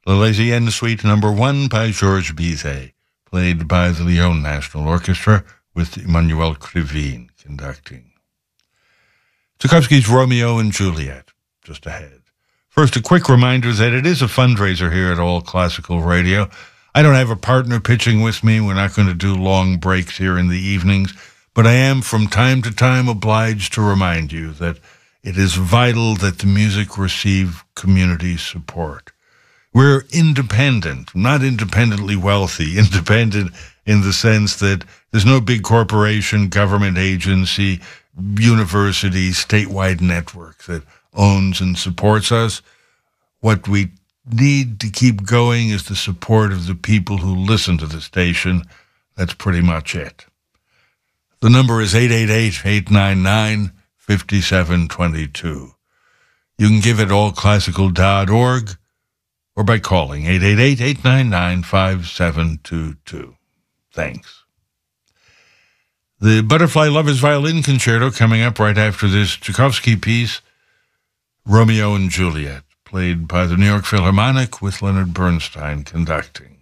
La Laisienne Suite Number 1 by Georges Bizet, played by the Lyon National Orchestra with Emmanuel Krivine conducting. Tchaikovsky's Romeo and Juliet, just ahead. First, a quick reminder that it is a fundraiser here at All Classical Radio. I don't have a partner pitching with me. We're not going to do long breaks here in the evenings, but I am from time to time obliged to remind you that it is vital that the music receive community support. We're independent, not independently wealthy, independent in the sense that there's no big corporation, government agency, university, statewide network that owns and supports us. What we need to keep going is the support of the people who listen to the station. That's pretty much it. The number is 888-899-5722. You can give at allclassical.org or by calling 888-899-5722. Thanks. The Butterfly Lovers Violin Concerto coming up right after this Tchaikovsky piece, Romeo and Juliet, played by the New York Philharmonic with Leonard Bernstein conducting.